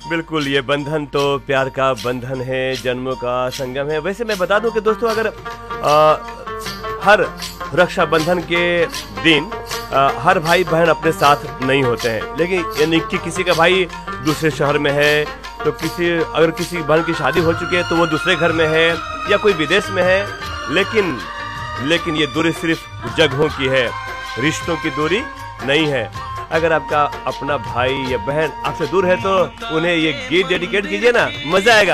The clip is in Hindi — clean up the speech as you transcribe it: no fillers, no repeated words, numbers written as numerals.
बिल्कुल, ये बंधन तो प्यार का बंधन है, जन्मों का संगम है। वैसे मैं बता दूं कि दोस्तों, अगर हर रक्षाबंधन के दिन हर भाई बहन अपने साथ नहीं होते हैं, लेकिन यानी कि किसी का भाई दूसरे शहर में है, तो अगर किसी बहन की शादी हो चुकी है तो वो दूसरे घर में है या कोई विदेश में है, लेकिन ये दूरी सिर्फ जगहों की है, रिश्तों की दूरी नहीं है। अगर आपका अपना भाई या बहन आपसे दूर है तो उन्हें ये गीत डेडिकेट कीजिए ना, मजा आएगा।